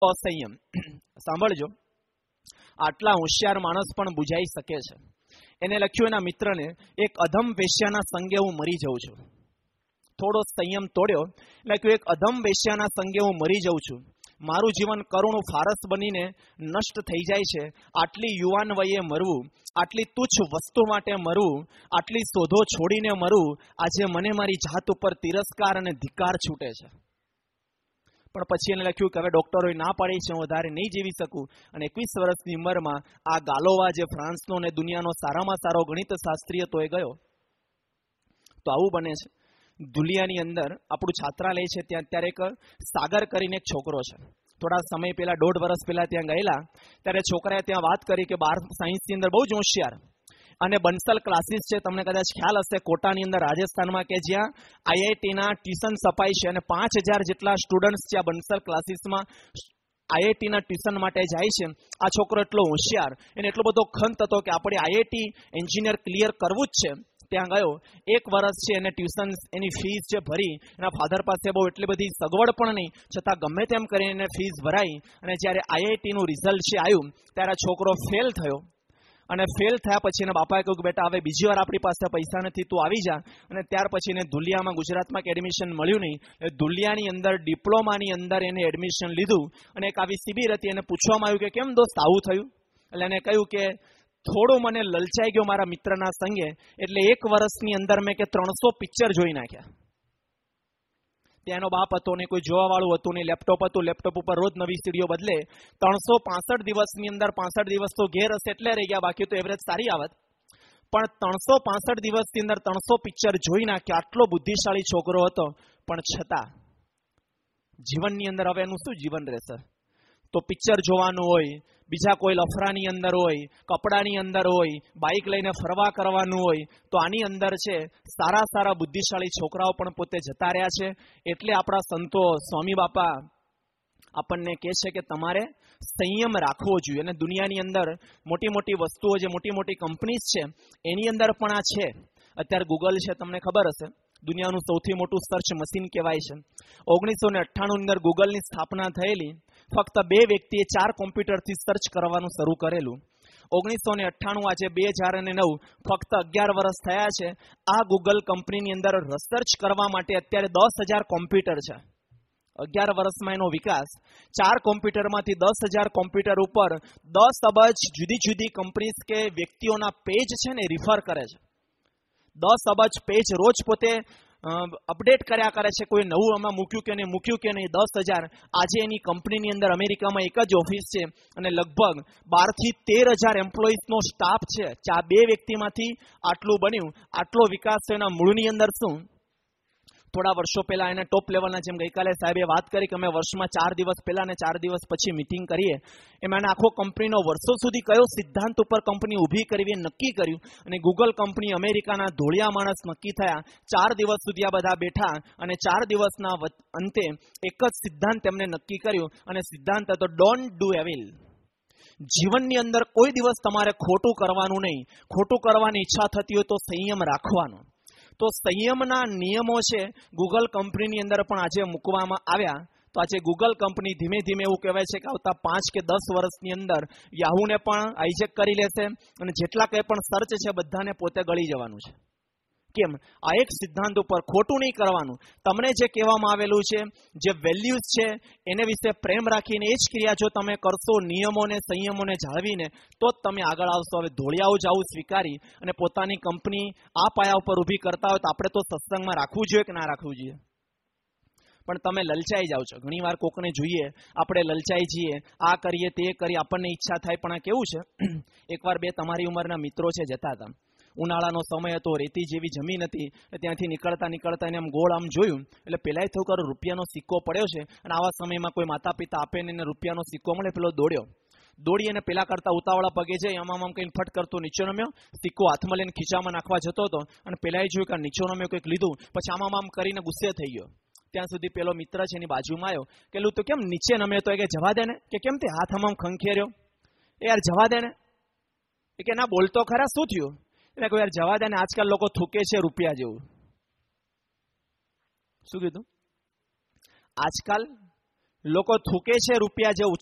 અસંયમ. સાંભળજો, આટલા હોશિયાર માણસ પણ બુજાઈ શકે છે. એને લખ્યું એના મિત્રને, એક અધમ વેશ્યાના સંગે હું મરી જાઉં છું. થોડો સંયમ તોડ્યો, લખ્યું એક અધમ વેશ્યાના સંગે હું મરી જાઉં છું. મારું જીવન કરુણ ફારસ બનીને નષ્ટ થઈ જાય છે. આટલી યુવાન વયે મરવું, આટલી તુચ્છ વસ્તુ માટે મરવું, આટલી શોધો છોડીને મરવું, આજે મને મારી જાત ઉપર તિરસ્કાર અને ધિક્કાર છૂટે છે. પણ પછી એને લખ્યું કે હવે ડોક્ટરોએ ના પાડી છે, હું વધારે નહીં જીવી શકું. અને 21 વર્ષની ઉંમરમાં આ ગાલોવા, જે ફ્રાન્સનો અને દુનિયાનો સારામાં સારો ગણિત શાસ્ત્રી હતો, એ ગયો. તો આવું બને છે. દુલિયાની અંદર આપણું છાત્રાલય છે, ત્યાં અત્યારે એક સાગર કરીને એક છોકરો છે. થોડા સમય પહેલા, 1.5 વર્ષ પહેલા ત્યાં ગયેલા, ત્યારે છોકરાએ ત્યાં વાત કરી કે 12 સાયન્સની અંદર બહુ જ હોશિયાર. અને બંસલ ક્લાસીસ છે, તમને કદાચ ખ્યાલ હશે, કોટાની અંદર રાજસ્થાનમાં, કે જ્યાં આઈઆઈટીના ટ્યુશન સપાય છે. અને 5000 જેટલા સ્ટુડન્ટ્સ ત્યાં બંસલ ક્લાસીસમાં આઈઆઈટીના ટ્યુશન માટે જાય છે. આ છોકરો એટલો હોશિયાર, એને એટલો બધો ખંત હતો કે આપણે આઈઆઈટી એન્જિનિયર ક્લિયર કરવું જ છે. ત્યાં ગયો, 1 વર્ષ છે એને ટ્યુશન, એની ફીસ છે ભરી. એના ફાધર પાસે બહુ એટલી બધી સગવડ પણ નહીં, છતાં ગમે તેમ કરીને એને ફીસ ભરાઈ. અને જ્યારે આઈઆઈટીનું રિઝલ્ટ છે આવ્યું, ત્યારે છોકરો ફેલ થયો. અને ફેલ થયા પછી એના બાપાએ કહ્યું કે બેટા, હવે બીજી વાર આપણી પાસે પૈસા નથી, તું આવી જા. અને ત્યાર પછી એને ધુલિયામાં, ગુજરાતમાં એડમિશન મળ્યું નહીં. ધુલિયાની અંદર ડિપ્લોમાની અંદર એને એડમિશન લીધું. અને એક આવી શિબિર હતી, એને પૂછવામાં આવ્યું કે કેમ દોસ્ત આવું થયું? એટલે એને કહ્યું કે થોડું મને લલચાઈ ગયો મારા મિત્રના સંગે, એટલે 1 વર્ષની અંદર મેં કે 300 પિક્ચર જોઈ નાખ્યા. ત્યાંનો બાપ હતો ને કોઈ જોવા વાળું હતું ને, લેપટોપ હતું, લેપટોપ ઉપર રોજ નવી સીડીઓ બદલે. 365 દિવસની અંદર 65 દિવસ તો ઘેર હશે એટલે રહી ગયા, બાકી તો એવરેજ સારી આવત. પણ 365 દિવસની અંદર 300 પિક્ચર જોઈ નાખ્યા. આટલો બુદ્ધિશાળી છોકરો હતો, પણ છતાં જીવનની અંદર હવે એનું શું જીવન રહેશે? તો પિક્ચર જોવાનું હોય, બીજા કોઈ લફરાની અંદર હોય, કપડાની અંદર હોય, બાઇક લઈને ફરવા કરવાનું હોય, તો આની અંદર છે સારા સારા બુદ્ધિશાળી છોકરાઓ પણ પોતે જતા રહ્યા છે. એટલે આપણા સંતો, સ્વામી બાપા આપણને કહે છે કે તમારે સંયમ રાખવો જોઈએ. અને દુનિયાની અંદર મોટી મોટી વસ્તુઓ, જે મોટી મોટી કંપનીઝ છે, એની અંદર પણ આ છે. અત્યારે ગૂગલ છે, તમને ખબર હશે, દુનિયાનું સૌથી મોટું સર્ચ મશીન કહેવાય છે. 1998 અંદર ગૂગલની સ્થાપના થયેલી. ફક્ત 2 વ્યક્તિએ 4 કોમ્પ્યુટરથી સર્ચ કરવાનું શરૂ કરેલું. 1998, આજે 2009, ફક્ત 11 વર્ષ થયા છે. આ ગૂગલ કંપનીની અંદર રિસર્ચ કરવા માટે અત્યારે 10,000 કોમ્પ્યુટર છે. 11 વર્ષમાં એનો વિકાસ. 4 કોમ્પ્યુટરમાંથી 10,000 કોમ્પ્યુટર ઉપર 10 અબજ જુદી જુદી કંપનીઝ કે વ્યક્તિઓના પેજ છે ને રિફર કરે છે. 10 અબજ પેજ રોજ પોતે અપડેટ કર્યા કરે છે. કોઈ નવું આમાં મૂક્યું કે નહીં 10,000. આજે એની કંપનીની અંદર અમેરિકામાં એક જ ઓફિસ છે અને લગભગ 12 થી 13,000 એમ્પ્લોઈઝનો સ્ટાફ છે. આ 2 વ્યક્તિમાંથી આટલું બન્યું. આટલો વિકાસ એના મૂળની અંદર શું? થોડા વર્ષો પહેલા એને ટોપ લેવલના, જેમ ગઈકાલે સાહેબે વાત કરી કે અમે વર્ષમાં 4 દિવસ પહેલા અને 4 દિવસ પછી મીટિંગ કરીએ, એમાં આખો કંપનીનો વર્ષો સુધી કયો સિદ્ધાંત ઉપર કંપની ઊભી કરવી એ નક્કી કર્યું. અને ગૂગલ કંપની અમેરિકાના ધોળિયા માણસ નક્કી થયા. 4 દિવસ સુધી આ બધા બેઠા અને 4 દિવસના અંતે એક જ સિદ્ધાંત એમને નક્કી કર્યું. અને સિદ્ધાંત હતો ડોન્ટ ડુ એવિલ. જીવનની અંદર કોઈ દિવસ તમારે ખોટું કરવાનું નહીં. ખોટું કરવાની ઈચ્છા થતી હોય તો સંયમ રાખવાનો. તો સંયમના નિયમો છે ગૂગલ કંપનીની અંદર પણ આજે મૂકવામાં આવ્યા. તો આજે ગૂગલ કંપની ધીમે ધીમે એવું કહેવાય છે કે આવતા 5 કે 10 વર્ષની અંદર યાહૂને પણ હાઈજેક કરી લેશે અને જેટલા કંઈ પણ સર્ચ છે બધાને પોતે ગળી જવાનું છે. કેમ? આ એક સિદ્ધાંત ઉપર ખોટું નહીં કરવાનું. તમને જે કહેવામાં આવેલું છે, જે વેલ્યુઝ છે, એને વિશે પ્રેમ રાખીને એ જ ક્રિયા જો તમે કરશો, નિયમોને સંયમોને જાળવીને, તો જ તમે આગળ આવશો. હવે ધોળિયાઓ જવું સ્વીકારી અને પોતાની કંપની આ પાયા ઉપર ઊભી કરતા હોય તો આપણે તો સત્સંગમાં રાખવું જોઈએ કે ના રાખવું જોઈએ? પણ તમે લલચાઈ જાઓ છો. ઘણીવાર કોકને જોઈએ, આપણે લલચાઈ જઈએ, આ કરીએ તે કરીએ, આપણને ઈચ્છા થાય. પણ આ કેવું છે, એકવાર 2 તમારી ઉંમરના મિત્રો છે, જતા હતા. ઉનાળાનો સમય હતો, રેતી જેવી જમીન હતી. ત્યાંથી નીકળતા એને આમ ગોળ આમ જોયું એટલે પેલા થયું કે રૂપિયાનો સિક્કો પડ્યો છે અને આવા સમયમાં કોઈ માતા પિતા આપે ને એને રૂપિયાનો સિક્કો મળે. પેલો દોડી અને પેલા કરતા ઉતાવળા પગે જઈ આમ કંઈ ફટ કરતો નીચે નમ્યો, સિક્કો હાથમાં લઈને ખીચામાં નાખવા જતો હતો અને પેલાએ જોયું કે નીચે નમ્યો, કંઈક લીધું, પછી આમ કરીને ગુસ્સે થઈ ગયો. ત્યાં સુધી પેલો મિત્ર છે એની બાજુમાં આવ્યો કે તું કેમ નીચે નમ્યો? તો કે જવા દે ને. કે કેમ તે હાથ આમ ખંખેર્યો? એ યાર જવા દે ને. એ કે ના બોલતો ખરા, શું થયું? એટલે કોઈ યાર જવા દે ને, આજકાલ લોકો થૂકે છે રૂપિયા જેવું. શું કીધું? આજકાલ લોકો થૂકે છે રૂપિયા જે